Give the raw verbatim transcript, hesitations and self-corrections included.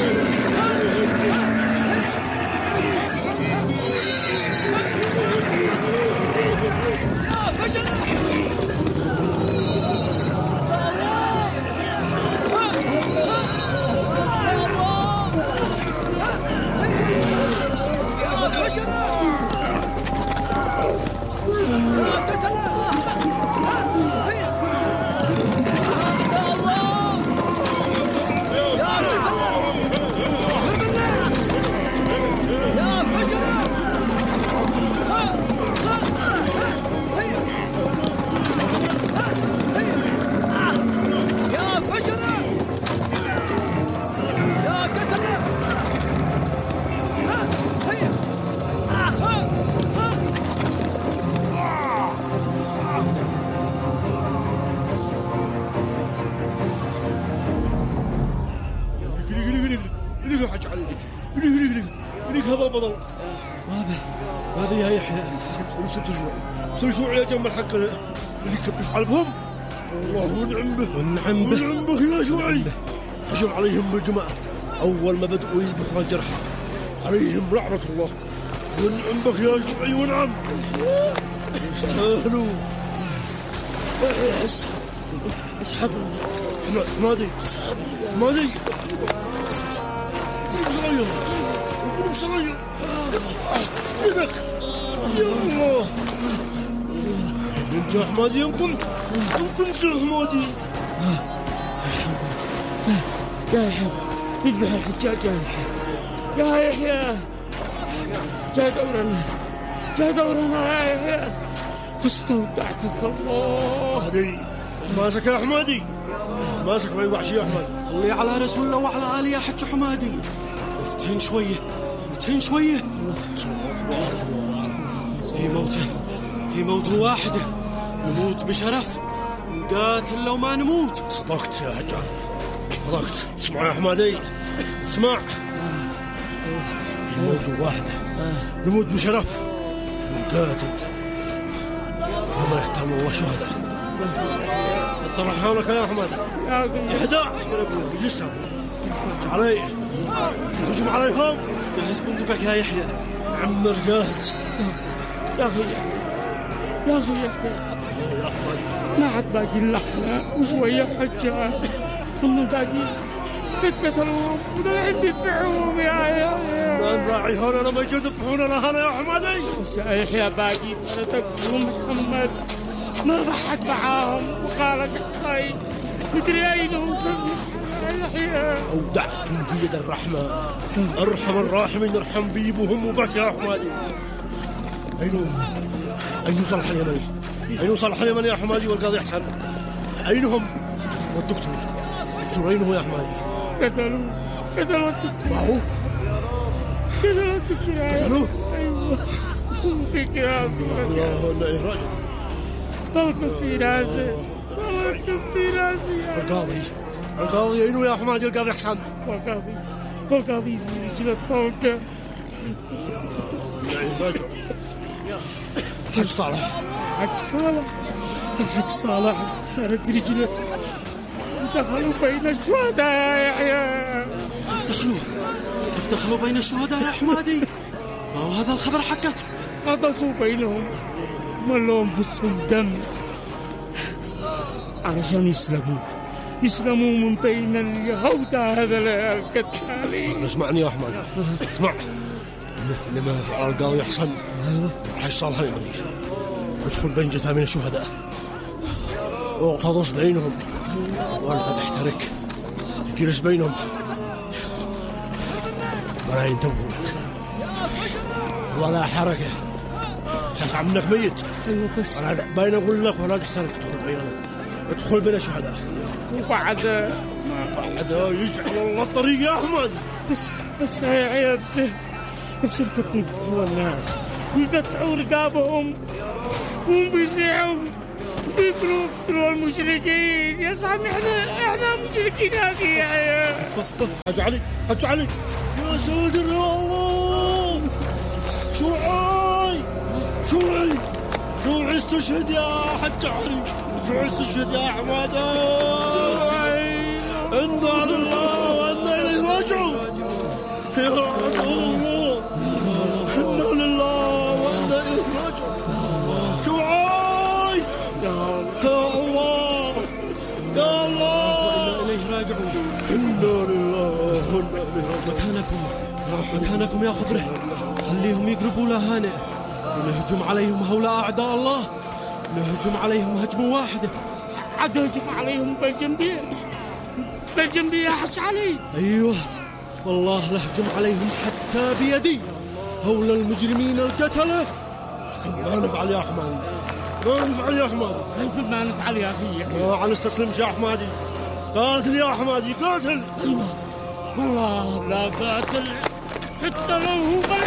شو يا جمال حقنا اللي كيف يفعل والله ونعم به ونعم به ونعم به يا شوعي. هجم عليهم بالجماعة أول ما بدأوا يذبحوا الجرحى عليهم لعنة الله. ونعم بك يا شوعي ونعم يستاهلوا. اسحب اسحب حمادي حمادي صغير صغير يدك يا الله. انت يا حمادي يمكن يمكن يا حمادي. يا يحيى يذبح الحجاج يا يحيى يا يحيى. جاء دورنا جاء دورنا يا يحيى. استودعتك الله. حمادي ماسك يا حمادي ماسك ما يوحش يا حمادي. صلي على رسول الله وعلى آله يا حج حمادي. افتهن شوية افتهن شوية. هي موته هي موته واحدة. نموت بشرف نقاتل لو ما نموت. صدقت يا حج علي صدقت. اسمع يا حمادي اسمع. هي موته واحدة نموت بشرف نقاتل وما يختم الله شهداء. طرحانك يا حمادي إحدى جسد علي يهجم عليهم. جهز بندقك يا يحيى. عمر جاهز يا أخي يا أخي يا ما عاد باقي اللحمة وشوية حجة ثم باقي بيتقتلوا وذلحين بيذبحوهم يا يا ما نراعي هون أنا ما يذبحون أنا هنا يا حمادي. بس يا يحيى باقي بلدك ومحمد ما ضحك معاهم وقالك حصي مدري أينهم يا يحيى. أودعتم في يد الرحمة أرحم الراحمين ارحم بيبهم وبك يا حمادي. أين أين صالح اليمني أين صالح اليمني يا حمادي والقاضي حسن أينهم؟ والدكتور الدكتور أينه يا حمادي؟ قتلوا قتلوا الدكتور. ما هو؟ قتلوا الدكتور. قتلوه؟ أيوه فيك يا الله إنه راجل طلقوا في راسه طلقوا في راسه. القاضي القاضي أينه يا حمادي القاضي حسن؟ والقاضي والقاضي في رجل الطلقة. راجل حج صالح حج صالح حج صالح سارت رجله دخلوا بين الشهداء يا يحيى. كيف دخلوا كيف دخلوا بين الشهداء يا حمادي؟ ما هو هذا الخبر حقك؟ غطسوا بينهم ملوا أنفسهم دم علشان يسلموا يسلموا من بين اليهود هذا القتالين. اسمعني يا أحمد اسمع مثل ما فعل القاضي حسن حج صالح اليمني ادخل بين جثامين الشهداء واغتضص بينهم والبد احترق اجلس بينهم ولا ينتبهوا لك ولا حركة تسعى منك ميت. ايوه بس ولا بين اقول لك ولا تحترق. تدخل بينهم ادخل بين الشهداء وبعد بعد يجعل الله الطريق يا أحمد. بس بس يا عيال بسر بسر كيف يذبحوا الناس ويقطعوا رقابهم وهم بيسيحوا بيقولوا اقتلوا المشركين. يا صاحبي احنا احنا مشركين هذه يا عيال. حج علي حج علي يا ساتر يا الله. شوعي شوعي شوعي استشهد يا حج علي شوعي استشهد يا حمادة. إنا لله وإنا إليه راجعون. مكانكم مكانكم يا خضره، خليهم يقربوا لهانئ ونهجم عليهم هؤلاء أعداء الله، نهجم عليهم هجمة واحدة. عاد هجم عليهم بالجنبية بالجنبية حش علي. أيوه والله لهجم عليهم حتى بيدي هؤلاء المجرمين القتلة. ما نفعل يا حمادي، ما نفعل يا حمادي، كيف ما نفعل يا أخي؟ ما نستسلمش يا حمادي، قاتل يا حمادي قاتل. أيوه والله لا قاتل حتى لو هو